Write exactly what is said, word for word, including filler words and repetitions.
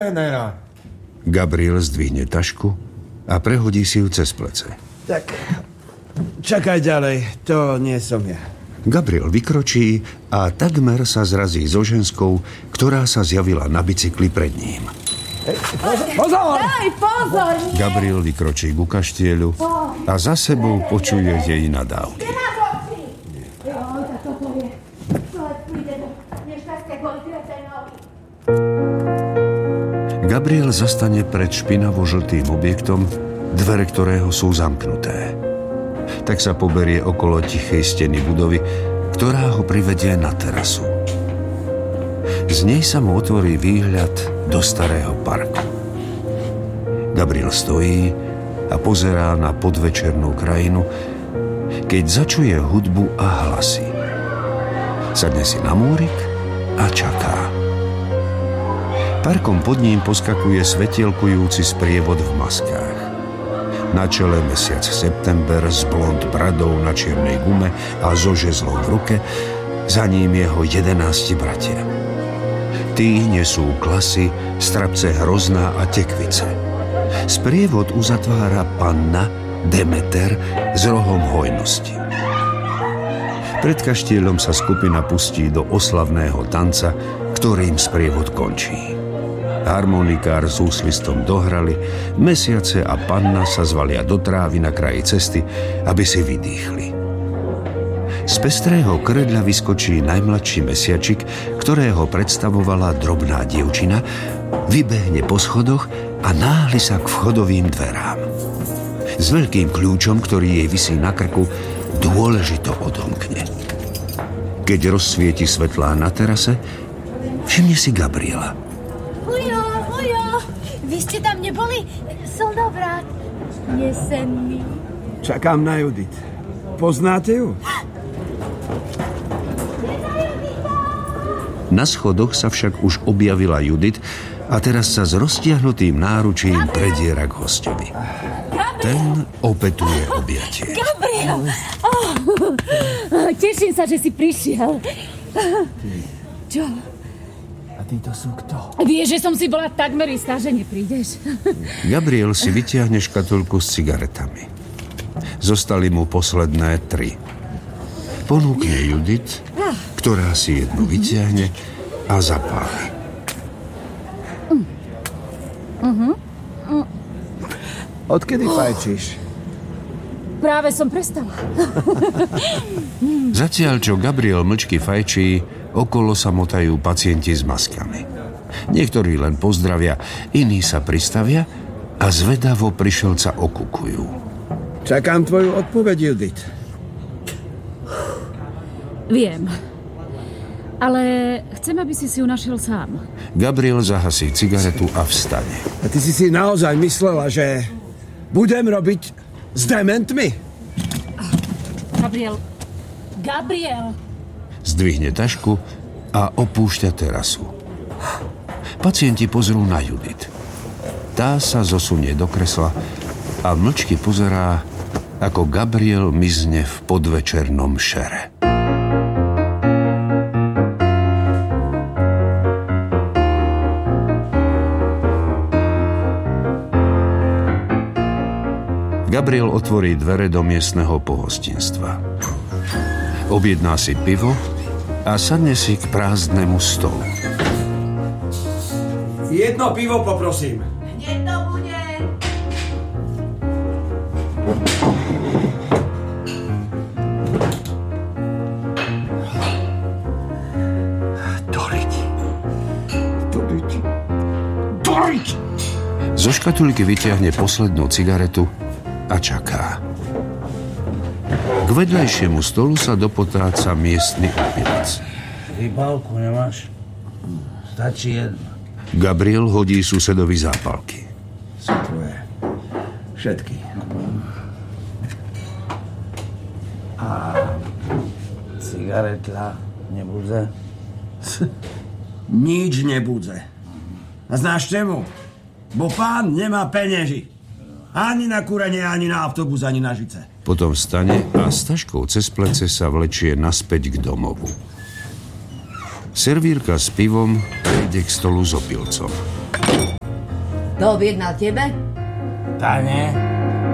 Gabriel zdvihne tašku a prehodí si ju cez plece. Tak, čakaj ďalej, to nie som ja. Gabriel vykročí a takmer sa zrazí so ženskou, ktorá sa zjavila na bicykli pred ním. Ej, pozor! Pozor! Daj, pozor! Nie. Gabriel vykročí ku kaštieľu a za sebou počuje jej nadávky. Gabriel zastane pred špinavo-žltým objektom, dvere ktorého sú zamknuté. Tak sa poberie okolo tichej steny budovy, ktorá ho privedie na terasu. Z nej sa mu otvorí výhľad do starého parku. Gabriel stojí a pozerá na podvečernú krajinu, keď začuje hudbu a hlasy. Sadne si na múrik a čaká. Parkom pod ním poskakuje svetielkujúci sprievod v maskách. Na čele mesiac september s blond bradou na čiernej gume a so žezlom v ruke, za ním jeho jedenácti bratia. Tí nesú klasy, strapce Hrozná a Tekvice. Sprievod uzatvára panna Demeter s rohom hojnosti. Pred kaštieľom sa skupina pustí do oslavného tanca, ktorým sprievod končí. Harmonikár s úsvistom dohrali, mesiace a panna sa zvalia do trávy na kraji cesty, aby si vydýchli. Z pestrého krdľa vyskočí najmladší mesiačik, ktorého predstavovala drobná dievčina, vybehne po schodoch a náhli sa k vchodovým dverám. S veľkým kľúčom, ktorý jej visí na krku, dôležito odomkne. Keď rozsvieti svetlá na terase, všimne si Gabriela. Ujo, ujo, vy ste tam neboli? Slnovrát, jesenný. Čakám na Judit. Poznáte ju? Na schodoch sa však už objavila Judit a teraz sa s roztiahnutým náručím prediera k hostovi. Ten opetuje objatie. Gabriel! Oh, teším sa, že si prišiel. Čo? A títo sú kto? Vieš, že som si bola takmer istá, že neprídeš. Gabriel si vyťahne škatulku s cigaretami. Zostali mu posledné tri. Ponúkne Judit, ktorá si jednu vyťahne a zapáli. Uh-huh. Odkedy fajčíš? Práve som prestala. Zatiaľ, čo Gabriel mlčky fajčí, okolo sa motajú pacienti s maskami. Niektorí len pozdravia, iní sa pristavia a zvedavo prišelca okukujú. Čakám tvoju odpoveď, Judit. Viem. Ale chcem, aby si si ju našiel sám. Gabriel zahasí cigaretu a vstane. A ty si si naozaj myslela, že budem robiť s dementmi? Gabriel. Gabriel. Zdvihne tašku a opúšťa terasu. Pacienti pozrú na Judit. Tá sa zosunie do kresla a mlčky pozerá, ako Gabriel mizne v podvečernom šere. Gabriel otvorí dvere do miestneho pohostinstva. Objedná si pivo a sadne si k prázdnemu stolu. Jedno pivo poprosím. Hneď to bude. Doriť. Doriť. Doriť! Zo škatulky vyťahne poslednú cigaretu a čaká. K vedľajšiemu stolu sa dopotáca miestny opilec. Výpalku nemáš? Stačí jedna. Gabriel hodí susedovi zápalky. Sú tvoje. Všetky. A cigaretla nebude? Nič nebudze. A znáš čemu? Bo pán nemá penieži. Ani na kúrenie, ani na autobus, ani na žice. Potom vstane a s taškou cez plece sa vlečie naspäť k domovu. Servírka s pivom prejde k stolu s opilcom. To objednal tebe? Tá nie.